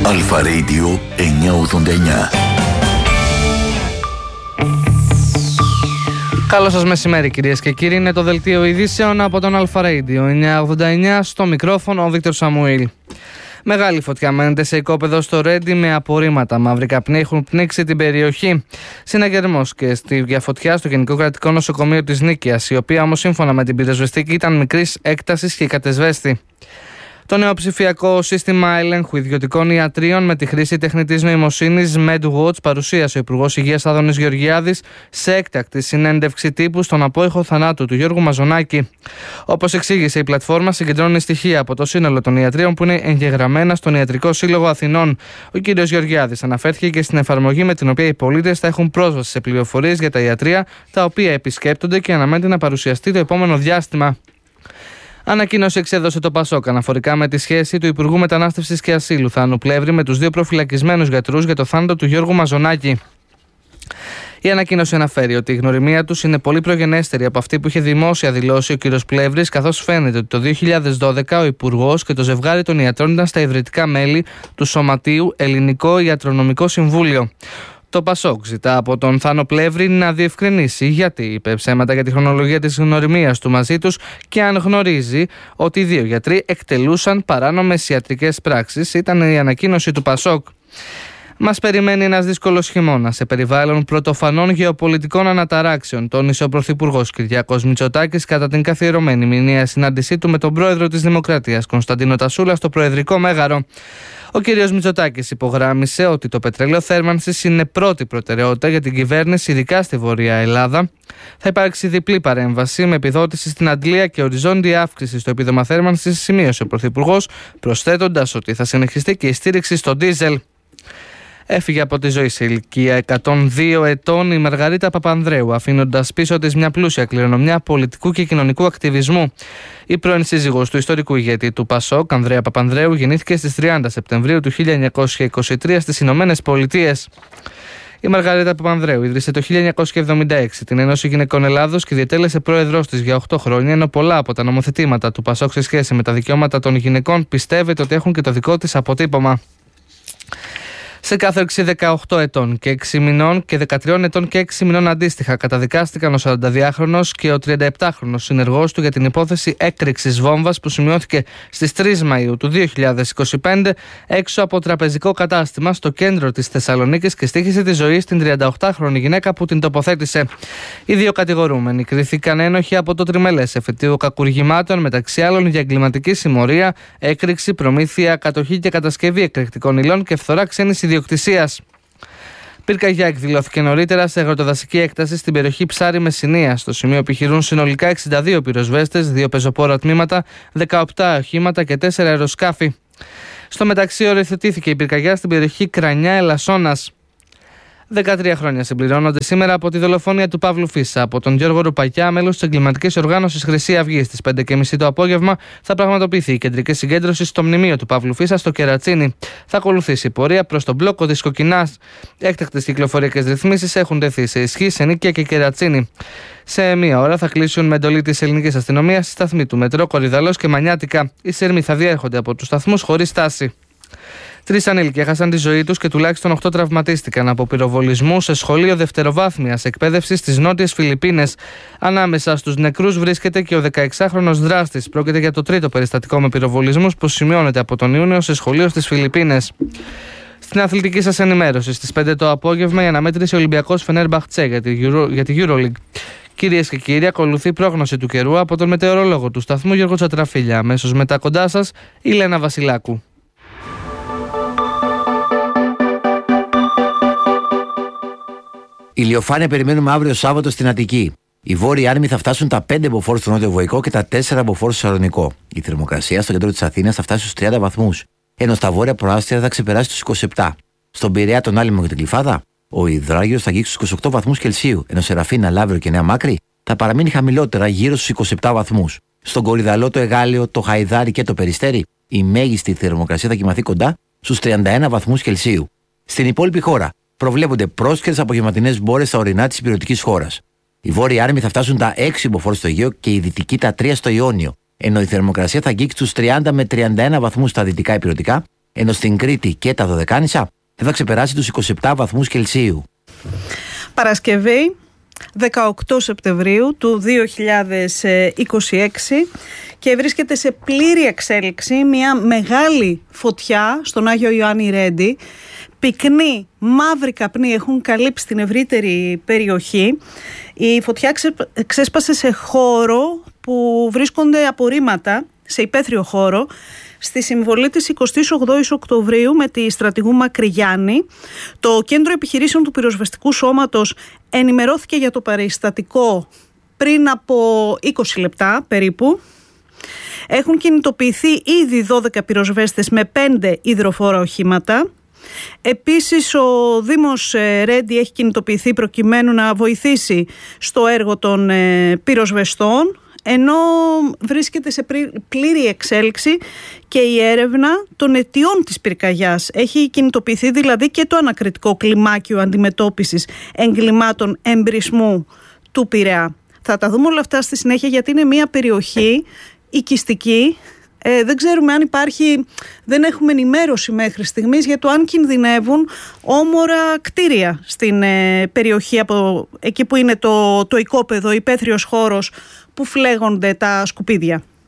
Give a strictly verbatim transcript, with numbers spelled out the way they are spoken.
Αλφα Radio εννιακόσια ογδόντα εννιά. Καλό σας μεσημέρι κυρίες και κύριοι, είναι το δελτίο ειδήσεων από τον Αλφα Radio εννιακόσια ογδόντα εννιά, στο μικρόφωνο ο Βίκτορ Σαμουήλ. Μεγάλη φωτιά μένεται σε οικόπεδο στο Ρέντι με απορρίμματα. Μαύροι καπνοί έχουν πνίξει την περιοχή. Συναγερμός και στη διαφωτιά στο Γενικό Κρατικό Νοσοκομείο της Νίκαιας, η οποία όμως σύμφωνα με την πυροσβεστική ήταν μικρής έκτασης και κατεσβέστη. Το νέο ψηφιακό σύστημα ελέγχου ιδιωτικών ιατρίων με τη χρήση τεχνητής νοημοσύνης MedWatch παρουσίασε ο Υπουργός Υγείας Άδωνης Γεωργιάδης σε έκτακτη συνέντευξη τύπου στον απόϊχο θανάτου του Γιώργου Μαζονάκη. Όπως εξήγησε, η πλατφόρμα συγκεντρώνει στοιχεία από το σύνολο των ιατρίων που είναι εγγεγραμμένα στον Ιατρικό Σύλλογο Αθηνών. Ο κ. Γεωργιάδης αναφέρθηκε και στην εφαρμογή με την οποία οι πολίτες θα έχουν πρόσβαση σε πληροφορίες για τα ιατρεία τα οποία επισκέπτονται και αναμένεται να παρουσιαστεί το επόμενο διάστημα. Ανακοίνωση εξέδωσε το Πασόκ αναφορικά με τη σχέση του Υπουργού Μετανάστευσης και Ασύλου Θάνου Πλεύρη με τους δύο προφυλακισμένους γιατρούς για το θάνατο του Γιώργου Μαζονάκη. Η ανακοίνωση αναφέρει ότι η γνωριμία τους είναι πολύ προγενέστερη από αυτή που είχε δημόσια δηλώσει ο κ. Πλεύρης, καθώς φαίνεται ότι το δύο χιλιάδες δώδεκα ο Υπουργός και το ζευγάρι των ιατρών ήταν στα ιδρυτικά μέλη του Σωματείου Ελληνικό Ιατρονομικό Συμβούλιο. Το Πασόκ ζητά από τον Θάνο Πλεύρη να διευκρινίσει γιατί είπε ψέματα για τη χρονολογία της γνωριμίας του μαζί τους και αν γνωρίζει ότι οι δύο γιατροί εκτελούσαν παράνομες ιατρικές πράξεις, ήταν η ανακοίνωση του Πασόκ. Μας περιμένει ένας δύσκολος χειμώνας σε περιβάλλον πρωτοφανών γεωπολιτικών αναταράξεων, τόνισε ο Πρωθυπουργός Κυριάκος Μητσοτάκης κατά την καθιερωμένη μηνιαία συνάντησή του με τον Πρόεδρο της Δημοκρατίας Κωνσταντίνο Τασούλα στο Προεδρικό Μέγαρο. Ο κ. Μητσοτάκης υπογράμμισε ότι το πετρέλαιο θέρμανσης είναι πρώτη προτεραιότητα για την κυβέρνηση, ειδικά στη Βόρεια Ελλάδα. Θα υπάρξει διπλή παρέμβαση με επιδότηση στην αντλία και οριζόντια αύξηση στο επίδομα θέρμανσης, σημείωσε ο Πρωθυπουργός, προσθέτοντας ότι θα συνεχιστεί και η στήριξη στο ντίζελ. Έφυγε από τη ζωή σε ηλικία εκατόν δύο ετών η Μαργαρίτα Παπανδρέου, αφήνοντας πίσω της μια πλούσια κληρονομιά πολιτικού και κοινωνικού ακτιβισμού. Η πρώην σύζυγος του ιστορικού ηγέτη του Πασόκ, Ανδρέα Παπανδρέου, γεννήθηκε στις τριάντα Σεπτεμβρίου του χίλια εννιακόσια είκοσι τρία στις Ηνωμένες Πολιτείες. Η Μαργαρίτα Παπανδρέου ίδρυσε το χίλια εννιακόσια εβδομήντα έξι την Ένωση Γυναικών Ελλάδος και διετέλεσε πρόεδρός της για οκτώ χρόνια, ενώ πολλά από τα νομοθετήματα του Πασόκ σε σχέση με τα δικαιώματα των γυναικών πιστεύετε ότι έχουν και το δικό της αποτύπωμα. Σε κάθερξη δεκαοκτώ ετών και έξι μηνών και δεκατρία ετών και έξι μηνών αντίστοιχα καταδικάστηκαν ο σαρανταδυάχρονος και ο τριανταεπτάχρονος συνεργός του για την υπόθεση έκρηξης βόμβας που σημειώθηκε στις τρεις Μαΐου του δύο χιλιάδες είκοσι πέντε έξω από τραπεζικό κατάστημα στο κέντρο της Θεσσαλονίκης και στοίχησε τη ζωή στην τριανταοκτάχρονη γυναίκα που την τοποθέτησε. Οι δύο κατηγορούμενοι κρίθηκαν ένοχοι από το τριμελές εφετείο κακουργημάτων, μεταξύ άλλων για εγκληματική συμμορία, έκρηξη, προμήθεια, κατοχή και κατασκευή εκρηκτικών υλών και φθορά ξένης ιδιοκτησίας. Πυρκαγιά εκδηλώθηκε νωρίτερα σε αγροτοδασική έκταση στην περιοχή Ψάρι Μεσσηνία. Στο σημείο επιχειρούν συνολικά εξήντα δύο πυροσβέστες, δύο πεζοπόρα τμήματα, δεκαεπτά οχήματα και τέσσερα αεροσκάφη. Στο μεταξύ, οριοθετήθηκε η πυρκαγιά στην περιοχή Κρανιά Ελασσόνας. δεκατρία χρόνια συμπληρώνονται σήμερα από τη δολοφονία του Παύλου Φίσα από τον Γιώργο Ρουπακιά, μέλος της εγκληματικής οργάνωσης Χρυσή Αυγή. Στις πέντε και μισή το απόγευμα θα πραγματοποιηθεί η κεντρική συγκέντρωση στο μνημείο του Παύλου Φίσα στο Κερατσίνι. Θα ακολουθήσει η πορεία προς τον μπλόκο της Κοκκινάς. Έκτακτες κυκλοφοριακές ρυθμίσεις έχουν τεθεί σε ισχύ σε Νίκαια και Κερατσίνι. Σε μία ώρα θα κλείσουν με εντολή της ελληνικής αστυνομίας στη σταθμή του μετρό Κορυδαλός και Μανιάτικα. Οι σέρμοι θα διέρχονται από τους σταθμούς χωρίς στάση. Τρεις ανήλικοι έχασαν τη ζωή τους και τουλάχιστον οκτώ τραυματίστηκαν από πυροβολισμού σε σχολείο δευτεροβάθμιας εκπαίδευσης στις νότιες Φιλιππίνες. Ανάμεσα στους νεκρούς βρίσκεται και ο δεκαεξάχρονος δράστης. Πρόκειται για το τρίτο περιστατικό με πυροβολισμούς που σημειώνεται από τον Ιούνιο σε σχολείο στις Φιλιππίνες. Στην αθλητική σας ενημέρωση, στις πέντε το απόγευμα, η αναμέτρηση Ολυμπιακός Φενέρμπαχτσε για τη, Euro, για τη EuroLeague. Κυρίες και κύριοι, ακολουθεί πρόγνωση του καιρού από τον μετεωρολόγο του σταθμού Γιώργο Τσατραφίλια. Αμέσως μετά κοντά σας, η Λένα Βασιλάκου. Ηλιοφάνεια περιμένουμε αύριο Σάββατο στην Αττική. Οι βόρειοι άρμοι θα φτάσουν τα πέντε μποφόρ στο νότιο Βοϊκό και τα τέσσερα μποφόρ στο Σαλονικό. Η θερμοκρασία στο κέντρο της Αθήνας θα φτάσει στους τριάντα βαθμούς, ενώ στα βόρεια προάστια θα ξεπεράσει τους είκοσι επτά. Στον Πειραιά, τον Άλυμο και την Κλιφάδα, ο υδράγιος θα αγγίξει στους είκοσι οκτώ βαθμούς Κελσίου, ενώ σε Ραφίνα, Λαύριο και Νέα Μάκρη θα παραμείνει χαμηλότερα γύρω στους είκοσι επτά βαθμούς. Στον Κορυδαλό, το Εγάλεο, το Χαϊδάρι και το Περιστέρι, η μέγιστη θερμοκρασία θα κοιμαθεί κοντά στους τριάντα ένα βαθμούς Κελσίου. Στην υπόλοιπη χώρα προβλέπονται πρόσχερες απογευματινές μπόρες στα ορεινά της υπηρετικής χώρας. Οι βόρειοι άρμοι θα φτάσουν τα έξι μποφόρ στο Αιγαίο και οι δυτικοί τα τρία στο Ιόνιο, ενώ η θερμοκρασία θα αγγίξει τους τριάντα με τριάντα ένα βαθμούς στα δυτικά υπηρετικά ενώ στην Κρήτη και τα Δωδεκάνησα δεν θα ξεπεράσει τους είκοσι επτά βαθμούς Κελσίου. Παρασκευή, δεκαοκτώ Σεπτεμβρίου του δύο χιλιάδες είκοσι έξι, και βρίσκεται σε πλήρη εξέλιξη μια μεγάλη φωτιά στον Άγιο Ιωάννη Ρέντι. Πυκνοί μαύροι καπνοί έχουν καλύψει την ευρύτερη περιοχή. Η φωτιά ξέσπασε σε χώρο που βρίσκονται απορρίμματα, σε υπαίθριο χώρο, στη συμβολή της εικοστής ογδόης Οκτωβρίου με τη στρατηγού Μακρυγιάννη. Το Κέντρο Επιχειρήσεων του Πυροσβεστικού Σώματος ενημερώθηκε για το περιστατικό πριν από είκοσι λεπτά περίπου. Έχουν κινητοποιηθεί ήδη δώδεκα πυροσβέστες με πέντε υδροφόρα οχήματα. Επίσης, ο Δήμος Ρέντι έχει κινητοποιηθεί προκειμένου να βοηθήσει στο έργο των πυροσβεστών, ενώ βρίσκεται σε πλήρη εξέλιξη και η έρευνα των αιτιών της πυρκαγιάς. Έχει κινητοποιηθεί δηλαδή και το ανακριτικό κλιμάκιο αντιμετώπισης εγκλημάτων εμπρισμού του Πειραιά. Θα τα δούμε όλα αυτά στη συνέχεια, γιατί είναι μια περιοχή οικιστική. Ε, δεν ξέρουμε αν υπάρχει, δεν έχουμε ενημέρωση μέχρι στιγμής για το αν κινδυνεύουν όμορα κτίρια στην ε, περιοχή, από εκεί που είναι το, το οικόπεδο, υπαίθριος χώρος που φλέγονται τα σκουπίδια.